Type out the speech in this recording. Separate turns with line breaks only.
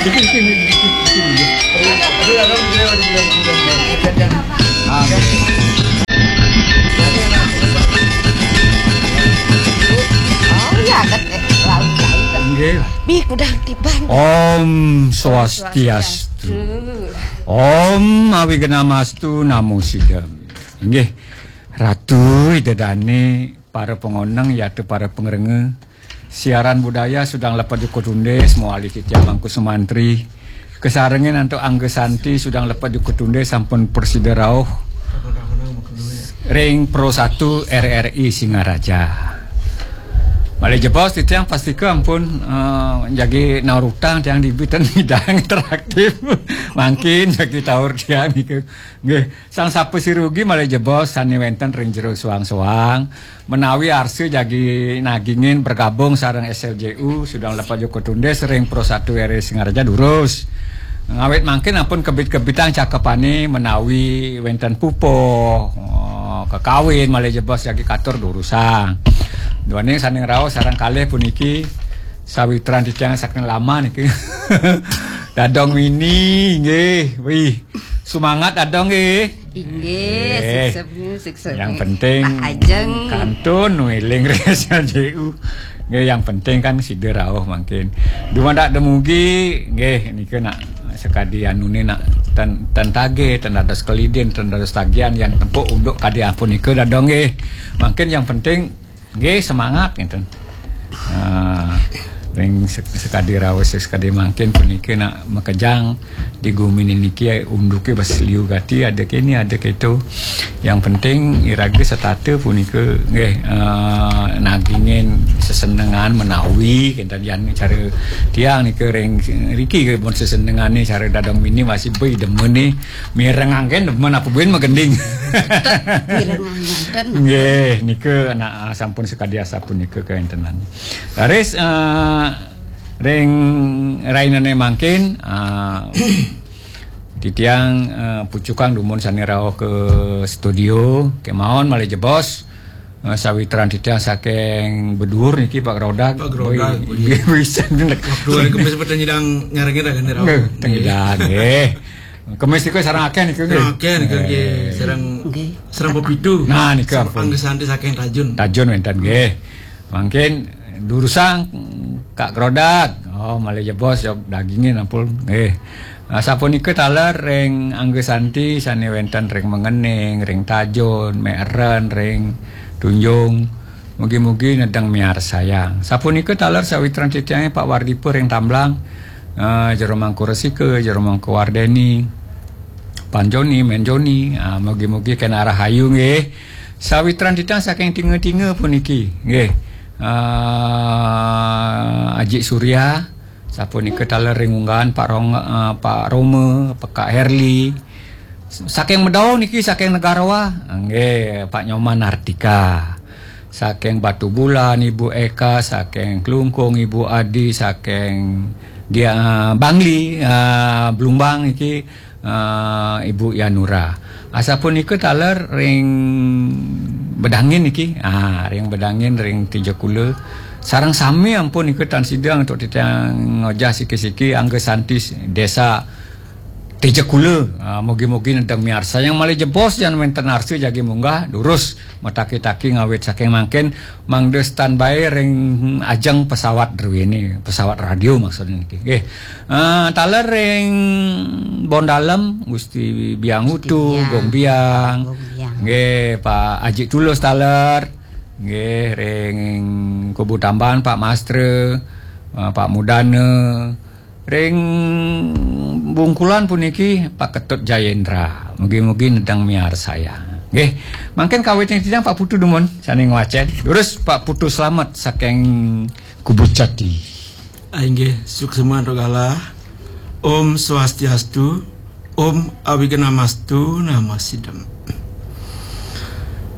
Om Swastiastu. Om Awigana-mastu Namo Siddhami. Nggih, Ratu Idedane para pengoneng yaitu para pengrenge siaran budaya sudah lepat dikutunde semua alih kitya mangku sumantri kesarengin antuk Angge Santi sudah lepat dikutunde sampun persiderauh ring Pro 1 RRI Singaraja. Malih jebos titiang pasti ke ampun jagi naur utang tiang dibitan hidang interaktif mangkin jagi taur tiang nggih sang sapu sirugi malih jebos sani wenten ring jero suang-suang menawi arse jagi nagingin bergabung sareng SLJU sudah lepas joko tunde sering Pro 1 RRI Singaraja durus ngawit mangkin ampun kebit-kebitan cakepane menawi wenten pupo kekawin malih jebos jagi katur durusang duane saning raos sareng kalih puniki sawitran dicang saking lama niki. Dadong Winnie nggih. Wih, semangat Dadong nggih.
Nggih, sukses.
Yang penting kantun weling RSJU. Nggih yang penting kan sida rawuh mangkin. Dumandak demugi nggih niki nak sekadi anune nak ten tage ten dados kelidin ten dados tagihan yang tempuk unduk kadi ampun niki Dadong nggih. Mangkin yang penting nggih semangat ngeten. Ring sekadi rawes sekadi mangkin puniki nak makejang di gumin niki unduke basliu gati ada kini ada keto. Yang penting irage setate puniki nggih nagingin sesenengan menawi kenten jan cara tiang niki ring riki mon sesenengane cara Dadong Mini masih beuy demen ni mirengangken demen apa beun magending. Nggih niki anak sampun sekadi asapun niki kaentenan. Laris ring rainane mangkin titiang pucukan dumun sanirao ke studio kemawon malih jebos sawitran titiang saking bedur niki Pak Rodak bisa nek dua kemis pada nyidang nyarengnya kan nirao tengidang nggih kemis niku sareng akeh niku nggih akeh niku nggih sareng pepitu nah niku Angge Santi saking Tajun wenten nggih mangkin durusang Kak Krodak malih jebos job dagingin ampun nggih sapunika taler ring Angge Santi sane wenten ring Mengening ring Tajun Meren ring Tunjung mugi-mugi nedang miar sayang sapunika taler sawitran titiange Pak Wardipe ring Tamblang jero mangku Resike jero mangku Wardeni Panjoni Menjoni mugi-mugi kena arah hayu nggih sawitran titiang saking tinge-tinge puniki nggih Aji Surya sapunika taler ring unggahan Pak Rome Pak Herli saking Medau niki saking Negarawa nggih Pak Nyoman Artika saking Batu Bulan Ibu Eka saking Klungkung Ibu Adi saking dia Bangli Blumbang niki Ibu Yanura asapun iku taler ring bedangin niki ring bedangin ring Tijakula sareng sami ampun ikut tan sidang untuk titiang ngojah siki-siki Angge Santi desa Tijakula mugi-mugi nedang miar sayang malih jebos jan wenten arse jagi munggah durus mataki-taki ngawit saking mangken mangde standby ring ajang pesawat drwene pesawat radio maksudnya niki nggih taler ring Bondalem Gusti Biang Utu Gong Biang nggih Pak Aji Tulus taler nggih ring Kubu Tambahan Pak Mastre Pak Mudane ring Bungkulan puniki Pak Ketut Jayendra mugi-mugi nedang miar saya nggih mangken kawitnya tidang Pak Putu Dumon sane ngwacen terus Pak Putu Slamet saking Kubu Jati
nggih sukseman rogala Om Swastiastu Om Awigana-mastu Namo Siddham